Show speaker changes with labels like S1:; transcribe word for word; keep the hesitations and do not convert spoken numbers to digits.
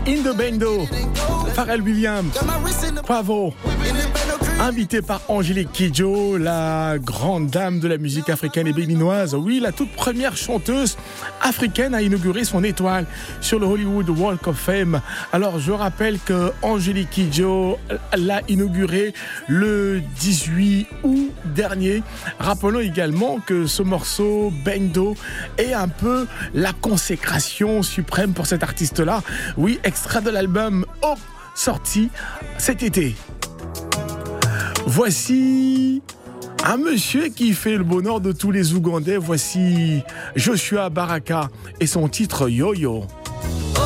S1: In the Bando, Pharrell Williams, Quavo, invité par Angélique Kidjo, la grande dame de la musique africaine et béninoise. Oui, la toute première chanteuse africaine à inaugurer son étoile sur le Hollywood Walk of Fame. Alors, je rappelle que Angélique Kidjo l'a inauguré le dix-huit août dernier. Rappelons également que ce morceau Bando est un peu la consécration suprême pour cet artiste-là. Oui, extrait de l'album Hope, sorti cet été. Voici un monsieur qui fait le bonheur de tous les Ougandais. Voici Joshua Baraka et son titre Yo-Yo.